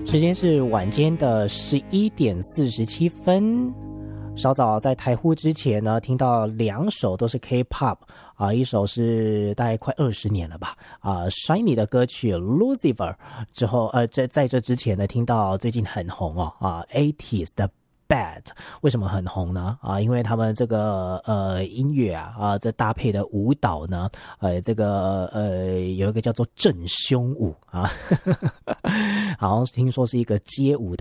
时间是晚间的11:47。稍早在台呼之前呢，听到2首都是 K-pop 一首是大概快20年了吧Shiny 的歌曲 Lucifer 之后在这之前呢，听到最近很红80s 的Bad。 为什么很红呢？因为他们这个音乐这搭配的舞蹈呢，这个有一个叫做正胸舞好像听说是一个街舞的